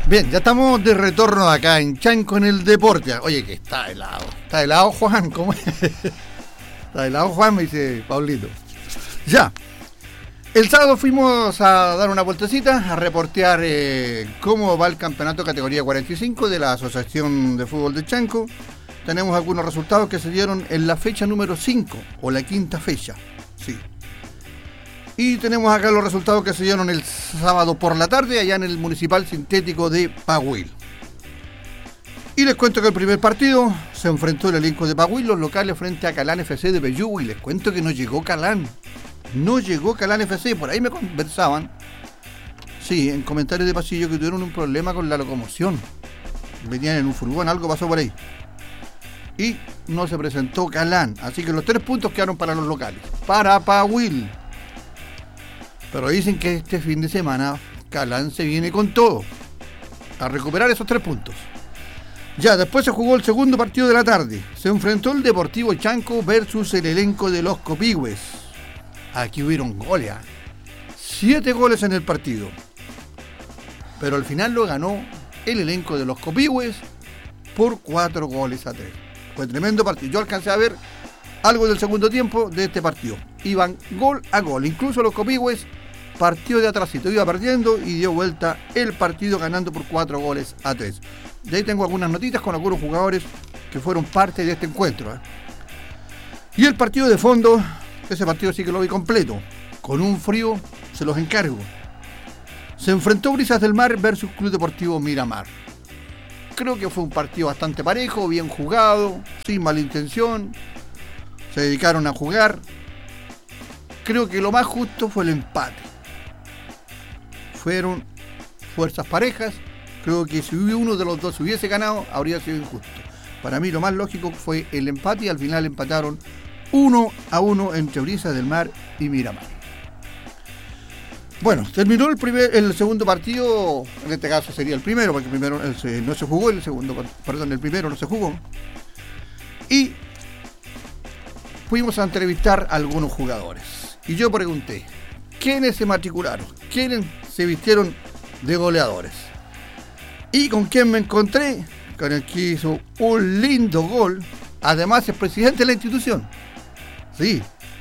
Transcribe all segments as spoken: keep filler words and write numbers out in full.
Bien, ya estamos de retorno acá en Chanco en el Deporte. Oye, que está helado. Está helado, Juan. ¿Cómo es? Está helado, Juan, me dice Paulito. Ya. El sábado fuimos a dar una vueltecita, a reportear eh, cómo va el campeonato categoría cuarenta y cinco de la Asociación de Fútbol de Chanco. Tenemos algunos resultados que se dieron en la fecha número cinco, o la quinta fecha. Sí. Y tenemos acá los resultados que se dieron el sábado por la tarde allá en el Municipal Sintético de Pagüil. Y les cuento que el primer partido se enfrentó el elenco de Pagüil, los locales frente a Calán F C de Peyúgue. Y les cuento que no llegó Calán. No llegó Calán F C, por ahí me conversaban. Sí, en comentarios de pasillo que tuvieron un problema con la locomoción. Venían en un furgón, algo pasó por ahí. Y no se presentó Calán. Así que los tres puntos quedaron para los locales. Para Pagüil. Pero dicen que este fin de semana Calán se viene con todo a recuperar esos tres puntos. Ya, después se jugó el segundo partido de la tarde. Se enfrentó el Deportivo Chanco versus el elenco de los Copihue. Aquí hubieron goles. ¿eh? Siete goles en el partido. Pero al final lo ganó el elenco de los Copihue por cuatro goles a tres. Fue tremendo partido. Yo alcancé a ver algo del segundo tiempo de este partido. Iban gol a gol. Incluso los Copihue partió de atrásito, iba perdiendo y dio vuelta el partido ganando por cuatro goles a tres. De ahí tengo algunas notitas con algunos jugadores que fueron parte de este encuentro. ¿eh? Y el partido de fondo, ese partido sí que lo vi completo. Con un frío, se los encargo. Se enfrentó Brisas del Mar versus Club Deportivo Miramar. Creo que fue un partido bastante parejo, bien jugado, sin mala intención. Se dedicaron a jugar. Creo que lo más justo fue el empate. Fueron fuerzas parejas. Creo que si uno de los dos hubiese ganado, habría sido injusto. Para mí lo más lógico fue el empate y al final empataron uno a uno entre Brisas del Mar y Miramar. Bueno, terminó el primer, el segundo partido, en este caso sería el primero, porque el primero el, no se jugó, el segundo, perdón, el primero no se jugó. Y fuimos a entrevistar a algunos jugadores. Y yo pregunté, ¿quiénes se matricularon? ¿Quiénes se vistieron de goleadores? ¿Y con quién me encontré? Con el que hizo un lindo gol. Además es presidente de la institución. Sí.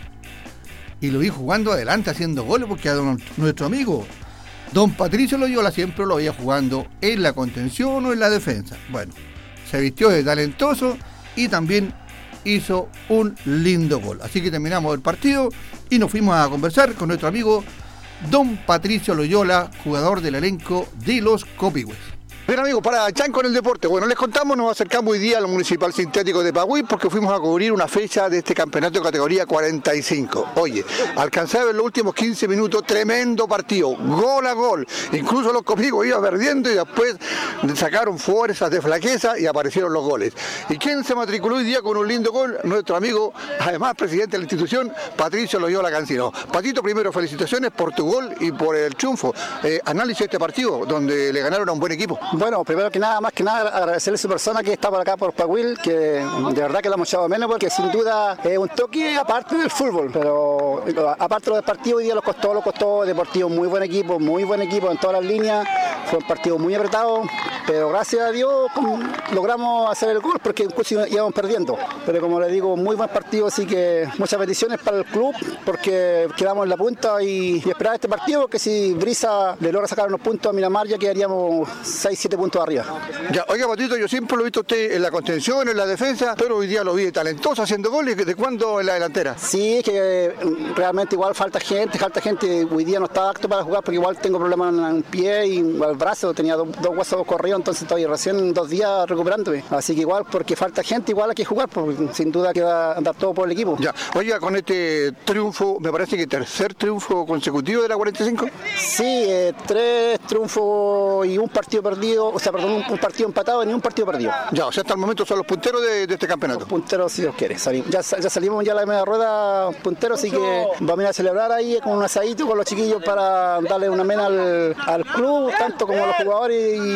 Y lo vi jugando adelante, haciendo goles, porque a don, nuestro amigo don Patricio Loyola siempre lo veía jugando en la contención o en la defensa. Bueno, se vistió de talentoso y también hizo un lindo gol. Así que terminamos el partido y nos fuimos a conversar con nuestro amigo don Patricio Loyola, jugador del elenco de los Copihue. Bien, amigos, para Chanco en el Deporte. Bueno, les contamos, nos acercamos hoy día al Municipal Sintético de Pagüil porque fuimos a cubrir una fecha de este campeonato de categoría cuarenta y cinco. Oye, alcancé a ver los últimos quince minutos, tremendo partido, gol a gol. Incluso los Copihue iban perdiendo y después sacaron fuerzas de flaqueza y aparecieron los goles. ¿Y quién se matriculó hoy día con un lindo gol? Nuestro amigo, además presidente de la institución, Patricio Loyola Cancino. Patito, primero felicitaciones por tu gol y por el triunfo. Eh, análisis de este partido, donde le ganaron a un buen equipo. Bueno, primero que nada, más que nada, agradecerle a su persona que está por acá por Pagüil, que de verdad que lo hemos echado menos porque sin duda es un toque aparte del fútbol, pero aparte de los partidos hoy día los costó, los costó Deportivo, muy buen equipo, muy buen equipo en todas las líneas, fue un partido muy apretado, pero gracias a Dios logramos hacer el gol porque incluso íbamos perdiendo, pero como les digo, muy buen partido, así que muchas bendiciones para el club porque quedamos en la punta y, y esperar este partido, porque si Brisa le logra sacar unos puntos a Miramar ya quedaríamos seis siete puntos arriba. Ya, oiga, Patito, yo siempre lo he visto usted en la contención, en la defensa, pero hoy día lo vi talentoso haciendo goles. ¿De cuándo en la delantera? Sí, es que realmente igual falta gente, falta gente. Hoy día no estaba apto para jugar porque igual tengo problemas en un pie y el brazo, tenía dos, dos huesos corridos, entonces estoy recién dos días recuperándome. Así que igual, porque falta gente, igual hay que jugar, porque sin duda que va a andar todo por el equipo. Ya, oiga, con este triunfo, me parece que tercer triunfo consecutivo de la cuarenta y cinco. Sí, eh, tres triunfos y un partido perdido. O sea, perdón, un, un partido empatado y ni un partido perdido. Ya, o sea, hasta el momento son los punteros de, de este campeonato. Los punteros, si Dios quiere. Salimos. Ya, ya salimos ya la media rueda punteros, así que vamos a ir a celebrar ahí con un asadito con los chiquillos para darle una mena al, al club, tanto como a los jugadores y,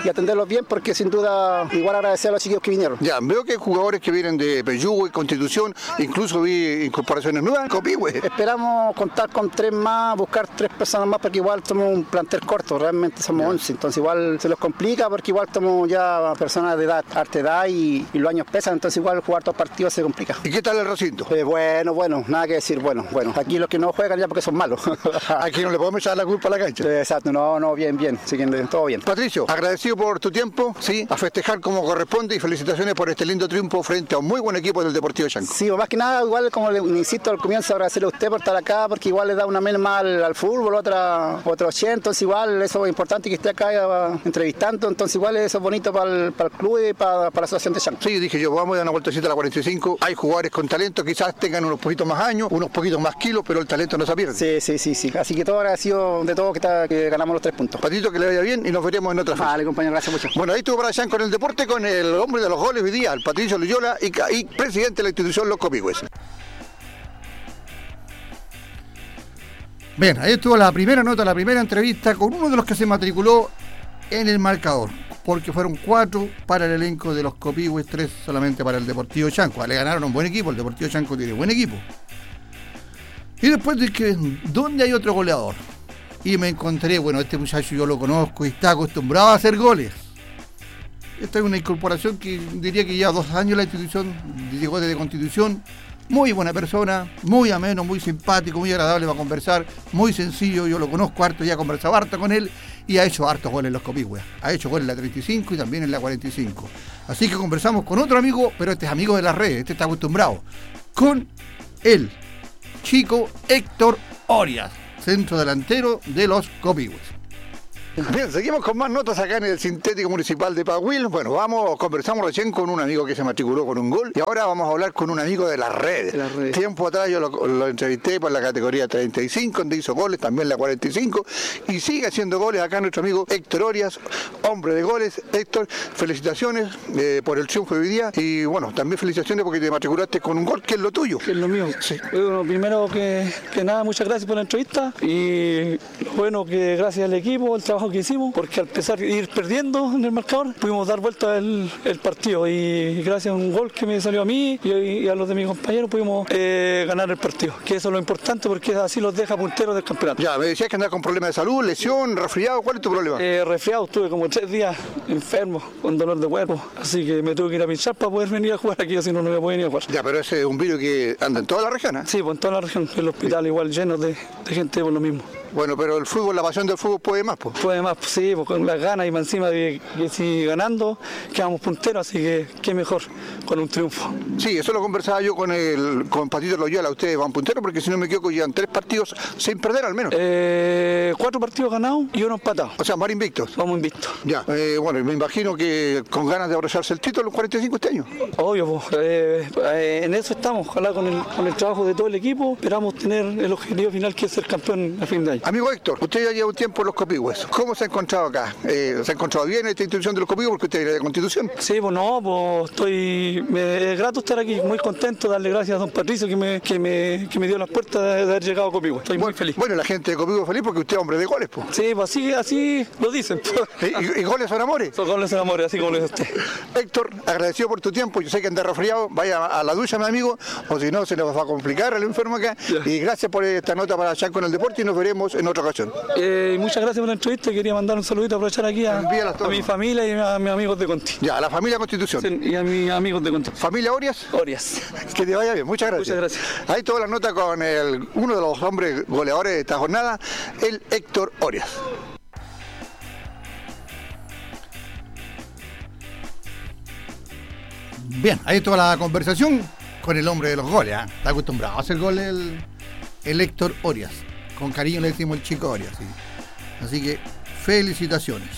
y atenderlos bien, porque sin duda igual agradecer a los chiquillos que vinieron. Ya, veo que hay jugadores que vienen de Peyúgue, Constitución, incluso vi incorporaciones nuevas en Copihue. Esperamos contar con tres más, buscar tres personas más, porque igual somos un plantel corto, realmente somos ya. once, entonces igual se los complica, porque igual somos ya personas de edad, harta edad y, y los años pesan, entonces igual jugar todos partidos se complica. ¿Y qué tal el recinto? Eh, bueno, bueno, nada que decir, bueno, bueno, aquí los que no juegan ya porque son malos. Aquí no le podemos echar la culpa a la cancha. Eh, exacto, no, no, bien, bien, así que todo bien. Patricio, agradecido por tu tiempo, sí, a festejar como corresponde y felicitaciones por este lindo triunfo frente a un muy buen equipo del Deportivo Chanco. Sí, más que nada, igual como le insisto al comienzo, agradecerle a usted por estar acá, porque igual le da una mena más al, al fútbol, otra, otra ochenta, entonces igual eso es importante que esté acá uh, entrevistando, entonces igual eso es bonito para el, para el club y para, para la asociación de Chanco. Sí, dije yo, vamos a dar una vueltecita a la cuarenta y cinco, hay jugadores con talento, quizás tengan unos poquitos más años, unos poquitos más kilos, pero el talento no se pierde. Sí, sí, sí, sí, así que todo agradecido de todo que, está, que ganamos los tres puntos. Patito, que le vaya bien y nos veremos en otra fase. Vale, compañero, gracias mucho. Bueno, ahí estuvo para Chanco en el deporte con el hombre de los goles hoy día, el Patricio Loyola y, y presidente de la institución Los Copihúes. Bien, ahí estuvo la primera nota, la primera entrevista con uno de los que se matriculó en el marcador, porque fueron cuatro para el elenco de los Copihúes, tres solamente para el Deportivo Chanco. Le ganaron a un buen equipo, el Deportivo Chanco tiene buen equipo. Y después de que, ¿dónde hay otro goleador? Y me encontré, bueno, este muchacho yo lo conozco y está acostumbrado a hacer goles. Esta es una incorporación que diría que lleva dos años la institución, llegó desde Constitución. Muy buena persona, muy ameno, muy simpático, muy agradable para conversar, muy sencillo, yo lo conozco harto, ya he conversado harto con él y ha hecho hartos goles en los Copihúes. Ha hecho goles en la treinta y cinco y también en la cuarenta y cinco. Así que conversamos con otro amigo, pero este es amigo de las redes, este está acostumbrado, con el chico Héctor Orias, centro delantero de los Copihúes. Bien, seguimos con más notas acá en el Sintético Municipal de Paguil. Bueno, vamos, conversamos recién con un amigo que se matriculó con un gol y ahora vamos a hablar con un amigo de las redes. De las redes. Tiempo atrás yo lo, lo entrevisté por la categoría treinta y cinco, donde hizo goles, también la cuarenta y cinco, y sigue haciendo goles acá nuestro amigo Héctor Orias, hombre de goles. Héctor, felicitaciones eh, por el triunfo de hoy día y bueno, también felicitaciones porque te matriculaste con un gol, que es lo tuyo. Que es lo mío. Sí. Bueno, primero que, que nada, muchas gracias por la entrevista y bueno, que gracias al equipo, el trabajo que hicimos, porque al pesar de ir perdiendo en el marcador, pudimos dar vuelta el, el partido y gracias a un gol que me salió a mí y, y a los de mis compañeros pudimos eh, ganar el partido, que eso es lo importante porque así los deja punteros del campeonato. Ya, me decías que andabas con problemas de salud, lesión, resfriado, ¿cuál es tu problema? Eh, resfriado, estuve como tres días enfermo, con dolor de cuerpo, así que me tuve que ir a pinchar para poder venir a jugar aquí, así no, no me puedo venir a jugar. Ya, pero ese es un virus que anda en toda la región, ¿eh? Sí, pues en toda la región, el hospital sí. Igual lleno de, de gente por lo mismo. Bueno, pero el fútbol, la pasión del fútbol puede más, pues. Puede más, pues, sí, pues, con las ganas y más encima de que si ganando quedamos punteros, así que qué mejor con un triunfo. Sí, eso lo conversaba yo con el con Patito Loyola, ustedes van punteros porque si no me equivoco llevan tres partidos sin perder al menos. Eh, cuatro partidos ganados y uno empatado. O sea, más invictos. Vamos invictos. Ya, eh, bueno, me imagino que con ganas de abrazarse el título, los cuarenta y cinco este año. Obvio, pues, eh, eh, en eso estamos, ojalá con el, con el trabajo de todo el equipo, esperamos tener el objetivo final que es ser campeón a fin de año. Amigo Héctor, usted ya lleva un tiempo en los Copihúes. ¿Cómo se ha encontrado acá? Eh, ¿Se ha encontrado bien en esta institución de los Copihúes porque usted viene de Constitución? Sí, pues no, pues estoy me, es grato estar aquí, muy contento, darle gracias a don Patricio que me, que me, que me dio las puertas de, de haber llegado a Copihúes. Estoy bueno, muy feliz. Bueno, la gente de Copihúes feliz porque usted es hombre de goles, pues. Sí, pues así, así lo dicen. ¿Y, y goles son amores? Son goles son amores, así como lo dice usted. Héctor, agradecido por tu tiempo, yo sé que anda resfriado, vaya a la ducha, mi amigo, o si no se nos va a complicar el enfermo acá. Ya. Y gracias por esta nota para Chanco en el deporte y nos veremos en otra ocasión. Eh, muchas gracias por la entrevista, quería mandar un saludito, aprovechar aquí a, a mi familia y a mis amigos de Conti. Ya, a la familia Constitución. Sí, y a mis amigos de Conti. ¿Familia Orias? Orias. Que te vaya bien, muchas gracias. Muchas gracias. Ahí toda la nota con el, uno de los hombres goleadores de esta jornada, el Héctor Orias. Bien, ahí toda la conversación con el hombre de los goles, ¿eh? Está acostumbrado a hacer goles el, el Héctor Orias. Con cariño le decimos el chico Orias, ¿sí? Así que felicitaciones.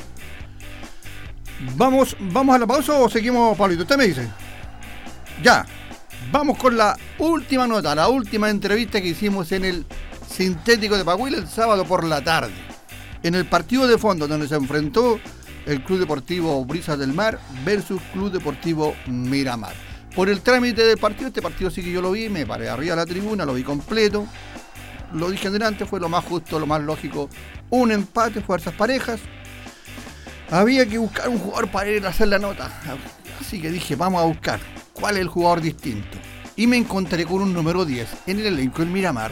¿Vamos, ¿Vamos a la pausa o seguimos, Pablito? Usted me dice. Ya, vamos con la última nota, la última entrevista que hicimos en el Sintético de Paguil el sábado por la tarde. En el partido de fondo donde se enfrentó el Club Deportivo Brisas del Mar versus Club Deportivo Miramar. Por el trámite del partido, este partido sí que yo lo vi, me paré arriba de la tribuna, lo vi completo. Lo dije delante, fue lo más justo, lo más lógico. Un empate, fuerzas parejas. Había que buscar un jugador para ir a hacer la nota. Así que dije, vamos a buscar cuál es el jugador distinto. Y me encontré con un número diez en el elenco del Miramar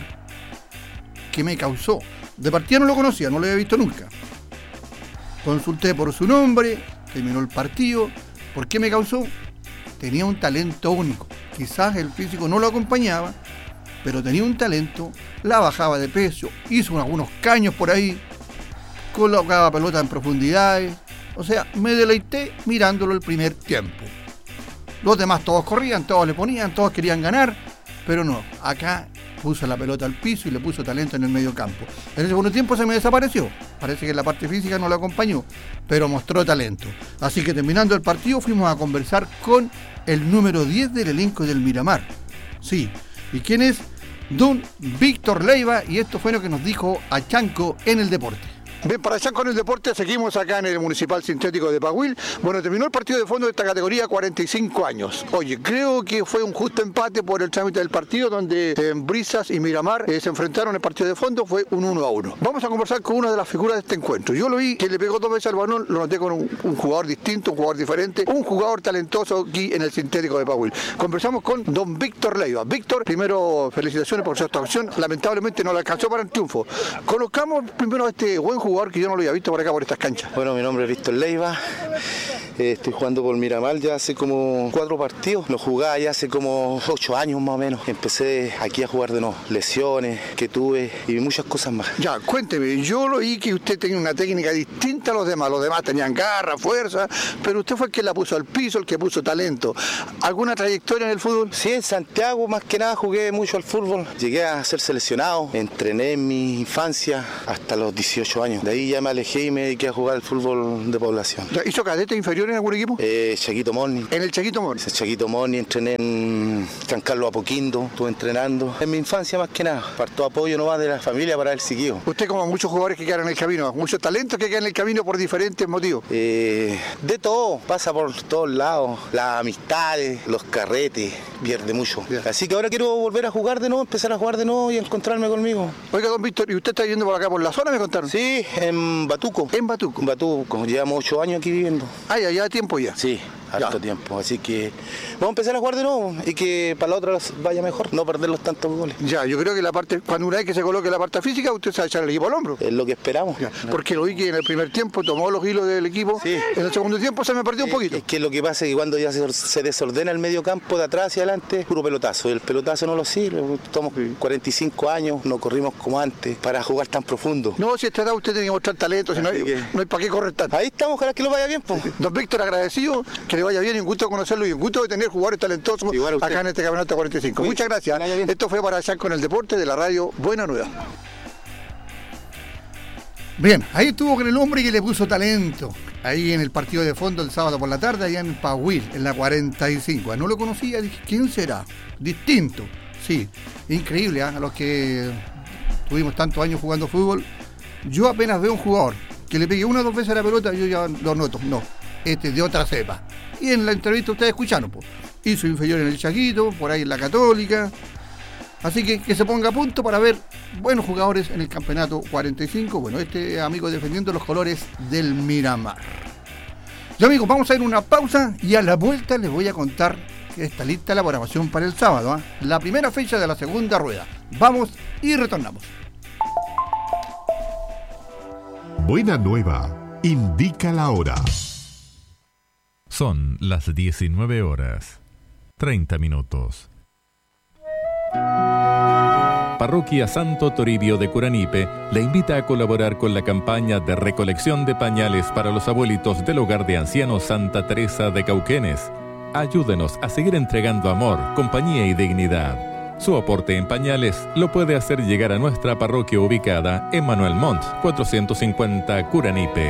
que me causó. De partida no lo conocía, no lo había visto nunca. Consulté por su nombre, terminó el partido. ¿Por qué me causó? Tenía un talento único. Quizás el físico no lo acompañaba, pero tenía un talento, la bajaba de peso, hizo algunos caños por ahí, colocaba pelota en profundidades. O sea, me deleité mirándolo el primer tiempo. Los demás todos corrían, todos le ponían, todos querían ganar, pero no, acá puso la pelota al piso y le puso talento en el medio campo. En el segundo tiempo se me desapareció, parece que la parte física no lo acompañó, pero mostró talento. Así que terminando el partido fuimos a conversar con el número diez del elenco del Miramar. Sí, ¿y quién es? Don Víctor Leiva, y esto fue lo que nos dijo a Chanco en el Deporte. Bien, para Chanco en el Deporte, seguimos acá en el Municipal Sintético de Paguil. Bueno, terminó el partido de fondo de esta categoría, cuarenta y cinco años. Oye, creo que fue un justo empate por el trámite del partido, donde eh, Brisas y Miramar eh, se enfrentaron. El partido de fondo fue un uno a uno. Vamos a conversar con una de las figuras de este encuentro. Yo lo vi que le pegó dos veces al balón, lo noté con un, un jugador distinto, un jugador diferente, un jugador talentoso aquí en el Sintético de Paguil. Conversamos con don Víctor Leiva. Víctor, primero, felicitaciones por su actuación. Lamentablemente no le alcanzó para el triunfo. Conozcamos primero a este buen jugador que yo no lo había visto por acá, por estas canchas. Bueno, mi nombre es Víctor Leiva, eh, estoy jugando por Miramar ya hace como cuatro partidos, lo jugaba ya hace como ocho años más o menos. Empecé aquí a jugar de nuevo, lesiones que tuve y muchas cosas más. Ya, cuénteme, yo lo vi que usted tenía una técnica distinta a los demás, los demás tenían garra, fuerza, pero usted fue el que la puso al piso, el que puso talento. ¿Alguna trayectoria en el fútbol? Sí, en Santiago más que nada jugué mucho al fútbol, llegué a ser seleccionado, entrené en mi infancia hasta los dieciocho años. De ahí ya me alejé y me dediqué a jugar al fútbol de población. ¿Hizo cadete inferior en algún equipo? Eh, Chaquito Morning. ¿En el Chaquito Morning? En Chaquito Morning entrené en San Carlos Apoquindo, estuve entrenando. En mi infancia más que nada, parto apoyo nomás de la familia para el seguido. Usted como muchos jugadores que quedan en el camino, muchos talentos que quedan en el camino por diferentes motivos. Eh, de todo, pasa por todos lados, las amistades, los carretes, pierde mucho. Bien. Así que ahora quiero volver a jugar de nuevo, empezar a jugar de nuevo y encontrarme conmigo. Oiga, don Víctor, ¿y usted está viviendo por acá por la zona, me contaron? Sí, en Batuco. En Batuco. En Batuco, llevamos ocho años aquí viviendo. Ah, ya, ya tiempo ya. Sí, harto ya. tiempo. Así que vamos a empezar a jugar de nuevo y que para la otra vaya mejor, no perder los tantos goles. Ya, yo creo que la parte, cuando una vez que se coloque la parte física, usted se va a echar el equipo al hombro. Es lo que esperamos. Ya, porque lo vi que en el primer tiempo tomó los hilos del equipo. Sí. En el segundo tiempo se me perdió sí, un poquito. Es que lo que pasa es que cuando ya se, se desordena el medio campo de atrás hacia adelante, puro pelotazo. El pelotazo no lo sirve. Estamos cuarenta y cinco años, no corrimos como antes para jugar tan profundo. No, si esta edad usted tiene que mostrar talento, si no hay, que... no hay para qué correr tanto. Ahí estamos, ojalá que lo vaya bien. Po. Don Víctor, agradecido, que le vaya bien y un gusto conocerlo y un gusto de tener jugadores talentosos acá en este campeonato cuarenta y cinco. Muy Muchas gracias. Esto fue para Chanco en el Deporte de la radio Buena Nueva. Bien, ahí estuvo con el hombre que le puso talento. Ahí en el partido de fondo el sábado por la tarde, allá en Paguil, en la cuarenta y cinco. No lo conocía, dije, ¿quién será? Distinto. Sí, increíble, ¿eh? A los que tuvimos tantos años jugando fútbol, yo apenas veo un jugador que le pegue una o dos veces a la pelota, yo ya lo noto. No, este es de otra cepa. Y en la entrevista ustedes escucharon, pues, hizo inferior en el Chaquito, por ahí en la Católica. Así que que se ponga a punto para ver buenos jugadores en el campeonato cuarenta y cinco. Bueno, este amigo defendiendo los colores del Miramar. Ya amigos, vamos a ir a una pausa y a la vuelta les voy a contar que está lista la programación para el sábado, ¿eh? La primera fecha de la segunda rueda. Vamos y retornamos. Buena Nueva indica la hora. Son las diecinueve horas, treinta minutos. Parroquia Santo Toribio de Curanipe le invita a colaborar con la campaña de recolección de pañales para los abuelitos del Hogar de Ancianos Santa Teresa de Cauquenes. Ayúdenos a seguir entregando amor, compañía y dignidad. Su aporte en pañales lo puede hacer llegar a nuestra parroquia ubicada en Manuel Montt, cuatrocientos cincuenta Curanipe.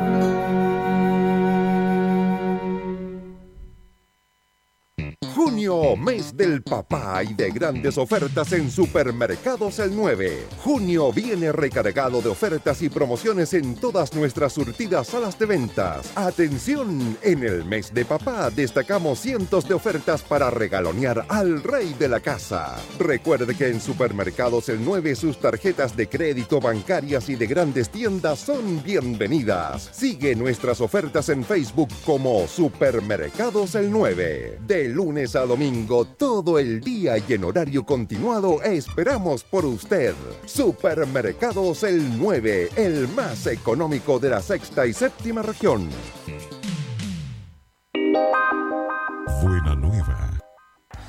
Junio junio, mes del papá y de grandes ofertas en Supermercados El nueve. Junio viene recargado de ofertas y promociones en todas nuestras surtidas salas de ventas. Atención, en el mes de papá destacamos cientos de ofertas para regalonear al rey de la casa. Recuerde que en Supermercados El nueve sus tarjetas de crédito, bancarias y de grandes tiendas son bienvenidas. Sigue nuestras ofertas en Facebook como Supermercados El nueve. De lunes a domingo, todo el día y en horario continuado esperamos por usted. Supermercados El nueve, el más económico de la sexta y séptima región. Buena nueva.